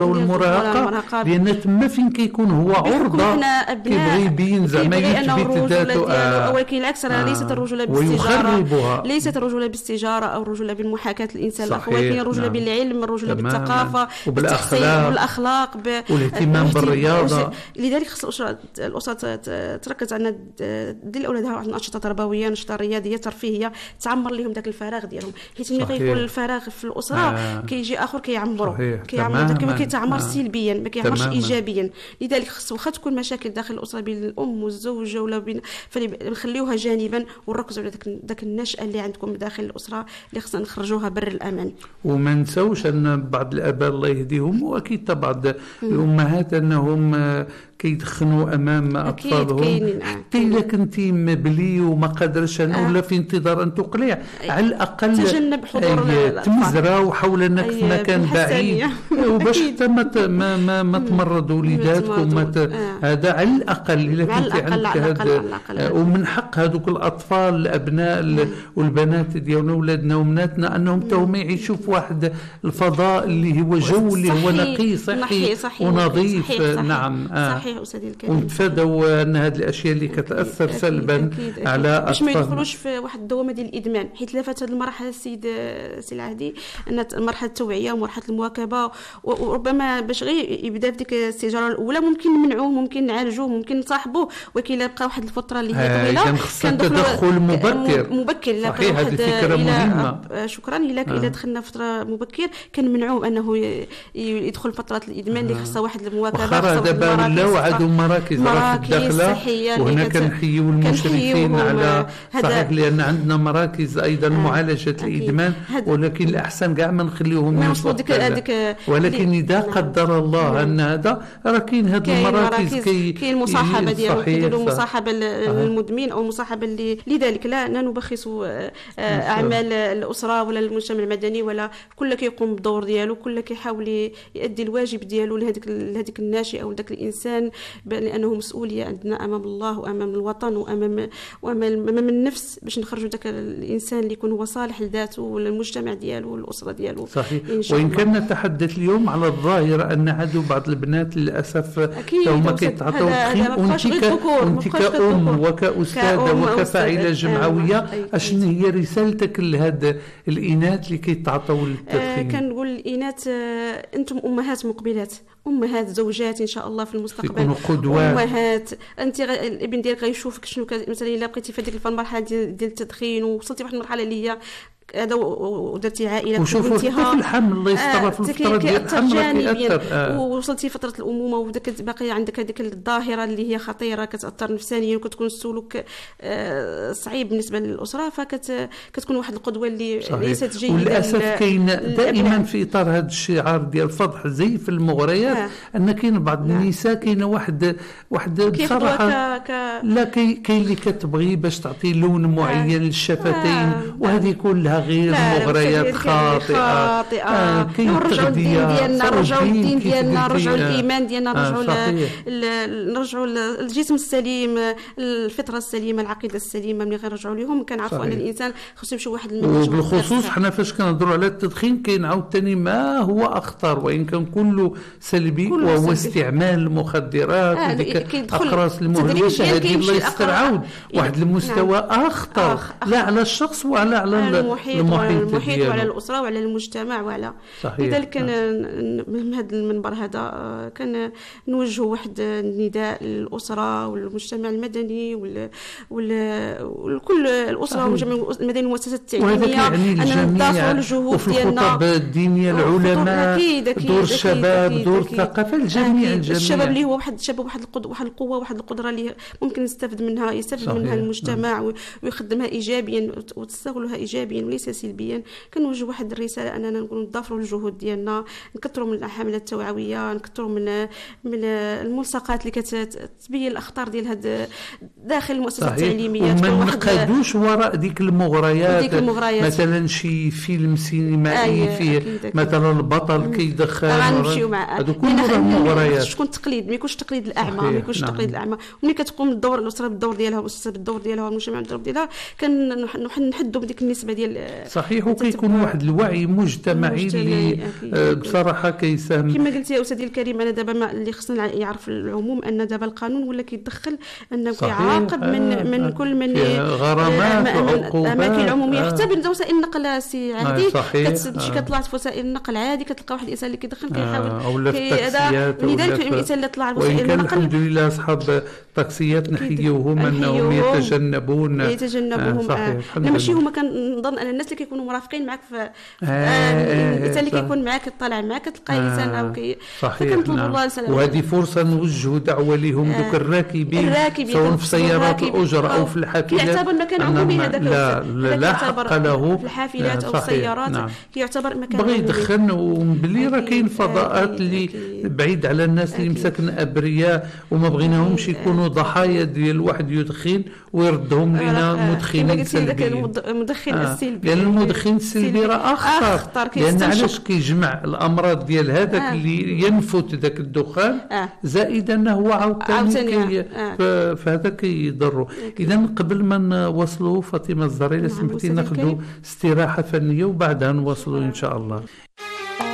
والمراهقه، لان تما فين كيكون هو عرضه كيبغي يبين زعما يثبت ذاته، ولكن العكس ليست الرجوله بالاستجاره، ليست الرجوله بالاستجاره او الرجوله بالمحاكاه الانسان الاخر، ولكن الرجوله بالعلم، الرجوله بالثقافه وبالاخلاق والاهتمام بالرياضه. لذلك خص الاسره تركز على دير لاولادها واحد الانشطه تربويه، نشاطات رياضيه ترفيهيه، تعمر لهم ذاك الفراغ ديالهم، حيت ملي كيكون الفراغ في الاسره كيجي اخر كيعمروا كيتعمر سلبيا، ما كيعمرش ايجابيا. لذلك خص واخا تكون مشاكل داخل الاسره بين الام والزوجه ولا بين، فنخليوها جانبا ونركزوا على ذاك النشأة اللي عندكم داخل الاسره اللي خصنا نخرجوها بر الامان. وما نساوش ان بعض الاباء الله يهديهم واكيد بعض الامهات انهم كيدخنوا امام اطفالهم، حتى الا كنتي مبلي وما قادرش انا ولا في انتظار ان تقلع، على الاقل تجنب حضور تمزرا وحاول انك في مكان بعيد وباش حتى ما تمرض وليداتكم. هذا على الاقل الا كنت عندك هذا. ومن حق هذوك الاطفال الابناء والبنات ديالنا ولادنا وبناتنا انهم توما يعيشوا في واحد الفضاء اللي هو جو اللي هو نقي صحي ونظيف. صحيح. نعم صحيح أستاذي الكريم. ونتفادوا ان هذه الاشياء اللي كتاثر سلبا على اطفالنا، باش ما يدخلوش في واحد الدوامه ديال الادمان، حيت لافت هذه المرحله السي العهدي ان مرحله التوعيه ومرحله المواكبه، وربما باش غير يبدا في ديك السيجاره الاولى ممكن نمنعوه، ممكن نعالجوه، ممكن نصاحبوه، ولكن الا بقى واحد الفتره اللي هي طويله كان تدخل مبكر. صحيح، هذه فكره مهمه. شكرا. الا دخلنا فتره مبكر كنمنعوه انه يدخل فتره الادمان اللي خصها واحد المواكبه. وعندهم مراكز الداخله، وهنا كنحيوا المشرفين على صحيح، لان عندنا مراكز ايضا معالجه الادمان، ولكن الاحسن كاع ما نخليوهم يوصلوا ولكن اذا قدر الله ان هذا راه كاين هذه المراكز كاين المصاحبه ديالهم، كيديروا مصاحبه للمدمن او مصاحبه لذلك لا نبخسوا اعمال الاسره ولا المجتمع المدني، ولا كل كيقوم بالدور ديالو، كل كيحاول يؤدي الواجب ديالو لهذيك الناشئه او ذاك الانسان، لانه مسؤوليه عندنا امام الله وامام الوطن وامام النفس، باش نخرجوا ذاك الانسان اللي يكون هو صالح لذاته وللمجتمع ديالو والاسره ديالو. صحيح. وان كان نتحدث اليوم على الظاهره ان عندو بعض البنات للاسف هما كيتعاطوا التدخين، وانت كأم وكأستاذه وكفاعله جمعويه، اشنو هي رسالتك لهاد الاناث اللي كيتعاطوا التدخين؟ كنقول الاناث انتم امهات مقبلات، امهات زوجات ان شاء الله في المستقبل، امهات. انت الابن ديالك غيشوفك شنو مثلا الا بقيتي في هذيك المرحله ديال التدخين ووصلتي لواحد المرحله اللي هي هذا ودرتي عائله وشوفوا في الحمل الله يستر في الفتره ديال الحمل كيأثر، ووصلتي فتره الامومه وذاك باقي عندك هذيك الظاهره اللي هي خطيره كتاثر نفسانيا وكتكون السلوك صعيب بالنسبه للاسره، فكتكون واحد القدوه اللي ليست جيده. وللاسف كاين دائما في اطار هذا الشعار ديال الفضح زي في المغريات ان كاين بعض النساء كاين واحد بصراحه لا كاين اللي كتبغي باش تعطي لون معين للشفتين، وهذه كلها غير مغريات خاطئه. نرجعوا الدين ديالنا، نرجعوا الدين ديالنا، نرجعوا الايمان ديالنا، نرجعوا الجسم السليم، الفطره السليمه، العقيده السليمه. ملي غنرجعوا لهم كنعرفوا ان الانسان خصو يمشي واحد المنهج. وبالخصوص حنا فاش كنهضروا على التدخين كاين عاوتاني ما هو اخطر، وان كان كله سلبي، وهو استعمال المخدرات وديك الاقراص المهلوسه. هذه الله يستر عاود واحد المستوى اخطر، لا على الشخص ولا على المحيط وعلى الاسره وعلى المجتمع وعلى. لذلك من هذا المنبر هذا كان نوجه واحد النداء للاسره والمجتمع المدني وكل الاسره والمجتمع المدني والمؤسسات التعليميه ان نضافوا الجهود ديالنا، الخطب الدينيه، العلماء، دور الشباب، دور الثقافه، الجميع الشباب اللي هو واحد القوه، واحد القدره اللي ممكن يستفيد منها المجتمع ويخدمها ايجابيا وتستغلها ايجابيا وليس سلبيا. كنوجه واحد الرساله اننا نقولوا نضافروا الجهود ديالنا، نكثروا من الحملات التوعويه، نكثروا من الملصقات اللي كتبين الاخطار ديال هذا داخل المؤسسات التعليميه، وما نقادوش وراء ديك المغريات. مثلا شي فيلم سينمائي فيه مثلا البطل كيدخن، غنمشيو مع هذو كلهم مغريات. شكون التقليد؟ ما يكونش تقليد الاعمى، ما يكونش تقليد الاعمى. وملي كتقوم الدور الاسره بالدور ديالها والمؤسسه بالدور ديالها والمجتمع بالدور ديالها، كنحدوا بديك النسبه ديال صحيح. وكيكون واحد الوعي مجتمعي اللي بصراحه كيساهم كما قلت يا استاذي الكريم. انا دابا اللي خصنا يعرف العموم ان دابا القانون ولا كيتدخل انه كيعاقب من كل من غرامات وعقوبات الاماكن العموميه حتى بوسائل النقل سي عادي. كتمشي كطلع في وسائل النقل عادي كتلقى واحد الانسان اللي كيدخن كيحاول اولا في التاكسيات لذلك الانسان اللي طلع وسائل النقل الحمد لله اصحاب التاكسيات نحيوهم انهم يتجنبوهم لا ماشي هما. كنظن ان الناس اللي كيكونوا مرافقين معك في الانسان اللي كيكون معك طالع معك كتلقى انسان او فكنطلبوا الله السلامه. وهذه فرصه نوجهوا دعوه لهم دوك الراكبين سواء في سيارات الاجره او في الحافلات يعتبر مكان عمومي. هذاك لا حق له في الحافلات او السيارات كيعتبر مكان بغى يدخن. وبلي راه كاين فضاءات اللي بعيد على الناس اللي مساكن ابرياء وما بغيناهمش يكونوا ضحايا ديال واحد يدخن ويردهم لنا مدخنين سلبيين. المدخن السلبي لان المدخن السلبي راه اخطر لان علاش كيجمع الامراض ديال هذاك اللي ينفت ذاك الدخان زائد انه هو عاوتاني فهذا كيضروا. اذا قبل ما نوصلوا فاطمه الزريره سمحتي ناخذوا استراحه فنيه وبعدها نواصلوا ان شاء الله.